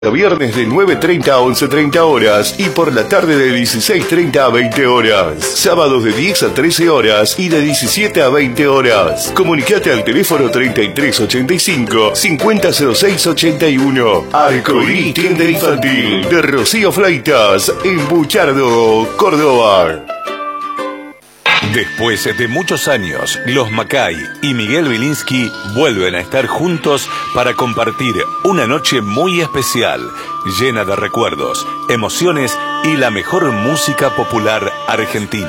Viernes de 9:30 a 11:30 horas y por la tarde de 16:30 a 20 horas. Sábados de 10 a 13 horas y de 17 a 20 horas. Comunicate al teléfono 3385 500681. Arcoiris Tienda Infantil de Rocío Fleitas en Buchardo, Córdoba. Después de muchos años, los Macay y Miguel Vilinski vuelven a estar juntos para compartir una noche muy especial, llena de recuerdos, emociones y la mejor música popular argentina.